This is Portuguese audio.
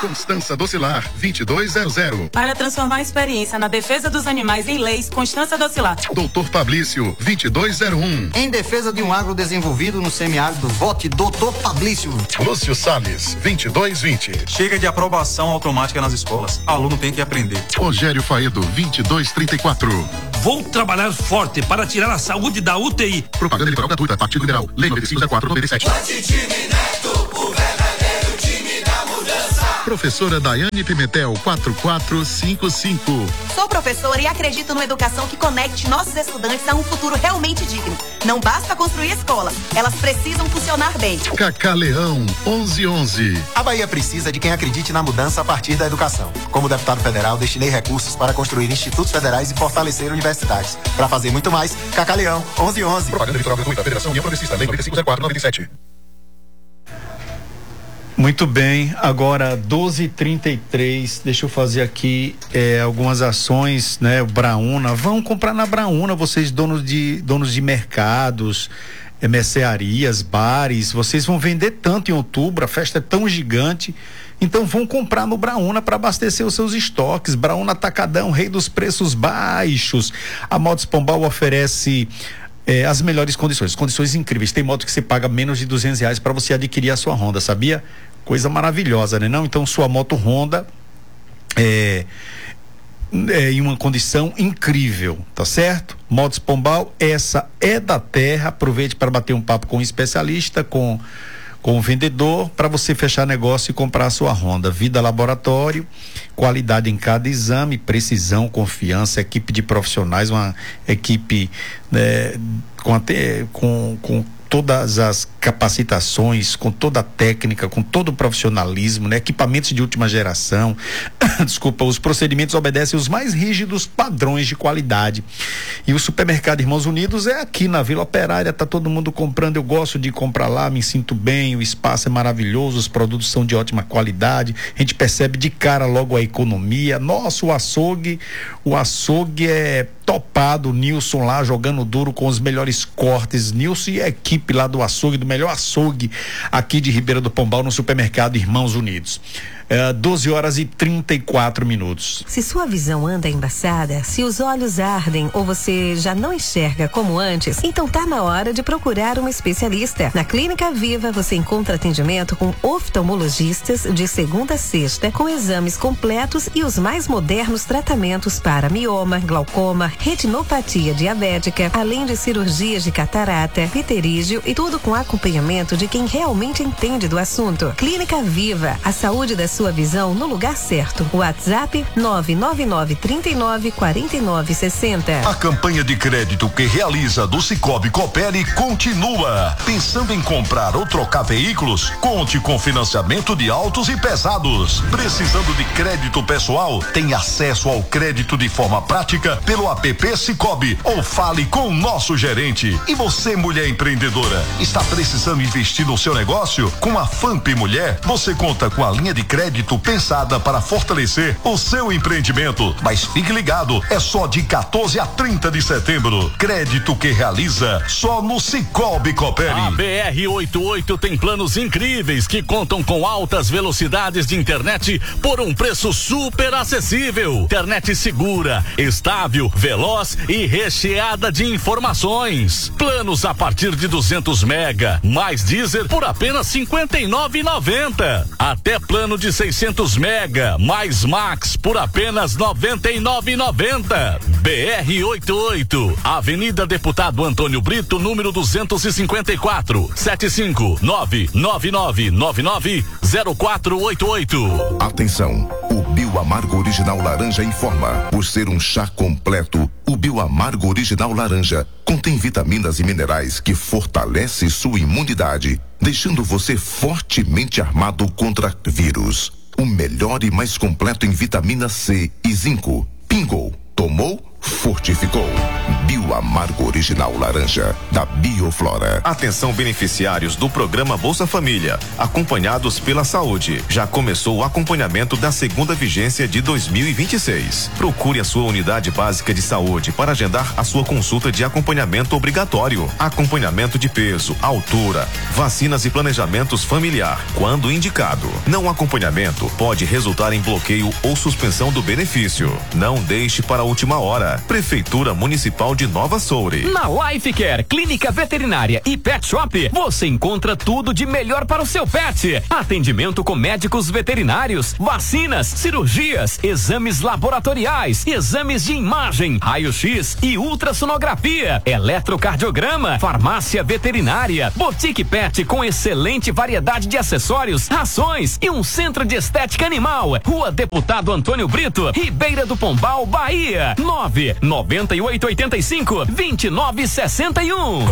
Constança Docilar, 2200. Para transformar a experiência na defesa dos animais em leis, Constança Docilar. Doutor Pablício, 2201. Em defesa de um agro desenvolvido no semiárido, vote Doutor Pablício. Lúcio Salles, 2220. Chega de aprovação automática nas escolas. Aluno tem que aprender. Rogério Faedo, 2234. Vou trabalhar forte para tirar a saúde da UTI. Propaganda eleitoral gratuita, Partido Liberal, Lei 9504/97. Professora Daiane Pimentel, 4455. Sou professora e acredito numa educação que conecte nossos estudantes a um futuro realmente digno. Não basta construir escolas, elas precisam funcionar bem. Cacá Leão, 1111. A Bahia precisa de quem acredite na mudança a partir da educação. Como deputado federal, destinei recursos para construir institutos federais e fortalecer universidades. Para fazer muito mais, Cacá Leão, 1111. Propaganda eleitoral gratuita, Federação União Progressista, Lei 9504/97. Muito bem, agora 12h33, deixa eu fazer aqui algumas ações, né? O Brauna, vão comprar na Brauna, vocês donos de mercados, mercearias, bares, vocês vão vender tanto em outubro, a festa é tão gigante, então vão comprar no Brauna para abastecer os seus estoques. Brauna Atacadão, rei dos preços baixos. A Motos Pombal oferece as melhores condições incríveis. Tem moto que você paga menos de R$200 para você adquirir a sua Honda, sabia? Coisa maravilhosa, né? Não? Então sua moto Honda em uma condição incrível, tá certo? Motos Pombal, essa é da terra. Aproveite para bater um papo com um especialista, com o vendedor, para você fechar negócio e comprar a sua Honda. Vida Laboratório, qualidade em cada exame, precisão, confiança, equipe de profissionais, uma equipe com todas as capacitações, com toda a técnica, com todo o profissionalismo, né? Equipamentos de última geração. Desculpa, os procedimentos obedecem os mais rígidos padrões de qualidade. E o Supermercado Irmãos Unidos é aqui na Vila Operária, tá todo mundo comprando, eu gosto de comprar lá, me sinto bem, o espaço é maravilhoso, os produtos são de ótima qualidade, a gente percebe de cara logo a economia. Nossa, o açougue é topado, o Nilson lá jogando duro com os melhores cortes, Nilson e a equipe lá do açougue, do melhor açougue aqui de Ribeira do Pombal, no Supermercado Irmãos Unidos. 12h34. Se sua visão anda embaçada, se os olhos ardem ou você já não enxerga como antes, então tá na hora de procurar um especialista. Na Clínica Viva você encontra atendimento com oftalmologistas de segunda a sexta, com exames completos e os mais modernos tratamentos para mioma, glaucoma, retinopatia diabética, além de cirurgias de catarata, pterígio e tudo com acompanhamento de quem realmente entende do assunto. Clínica Viva, a saúde da sua visão no lugar certo. WhatsApp 999394960. A campanha de crédito que realiza do Sicoob Coopere continua. Pensando em comprar ou trocar veículos? Conte com financiamento de autos e pesados. Precisando de crédito pessoal? Tem acesso ao crédito de forma prática pelo app Sicoob ou fale com o nosso gerente. E você, mulher empreendedora, está precisando investir no seu negócio? Com a FAMP Mulher, você conta com a linha de crédito pensada para fortalecer o seu empreendimento. Mas fique ligado, é só de 14 a 30 de setembro. Crédito que realiza só no Sicoob Coopere. A BR-88 tem planos incríveis que contam com altas velocidades de internet por um preço super acessível. Internet segura, estável, veloz e recheada de informações. Planos a partir de 200 mega, mais Deezer por apenas R$ 59,90. Até plano de 600 mega, mais Max por apenas R$ 99,90. BR-88, Avenida Deputado Antônio Brito, número 254, 75999990488. Atenção, o Bioamargo Original Laranja informa. Por ser um chá completo, o Bioamargo Original Laranja contém vitaminas e minerais que fortalecem sua imunidade, deixando você fortemente armado contra vírus. O melhor e mais completo em vitamina C e zinco. Pingou, tomou, fortificou. Bioamargo Original Laranja, da Bioflora. Atenção beneficiários do programa Bolsa Família, acompanhados pela saúde. Já começou o acompanhamento da segunda vigência de 2026. Procure a sua unidade básica de saúde para agendar a sua consulta de acompanhamento obrigatório. Acompanhamento de peso, altura, vacinas e planejamentos familiar, quando indicado. Não acompanhamento pode resultar em bloqueio ou suspensão do benefício. Não deixe para a última hora. Prefeitura Municipal de Nova Soure. Na Life Care, Clínica Veterinária e Pet Shop, você encontra tudo de melhor para o seu pet. Atendimento com médicos veterinários, vacinas, cirurgias, exames laboratoriais, exames de imagem, raio-x e ultrassonografia, eletrocardiograma, farmácia veterinária, boutique pet com excelente variedade de acessórios, rações e um centro de estética animal. Rua Deputado Antônio Brito, Ribeira do Pombal, Bahia. 99885-2961.